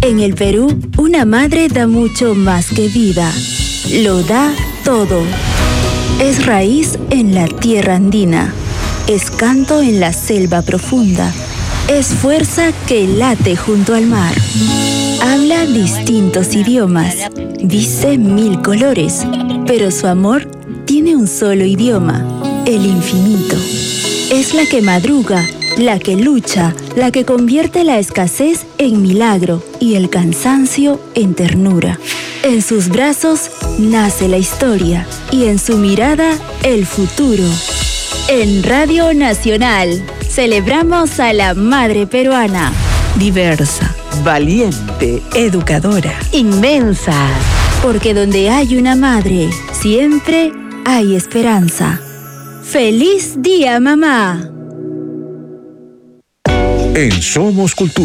En el Perú, una madre da mucho más que vida. Lo da todo. Es raíz en la tierra andina. Es canto en la selva profunda. Es fuerza que late junto al mar. Habla distintos idiomas. Dice 1000 colores. Pero su amor tiene un solo idioma: el infinito. Es la que madruga, la que lucha, la que convierte la escasez en milagro y el cansancio en ternura. En sus brazos nace la historia y en su mirada el futuro. En Radio Nacional celebramos a la madre peruana. Diversa, valiente, educadora, inmensa. Porque donde hay una madre, siempre hay esperanza. ¡Feliz día, mamá! En Somos Cultura.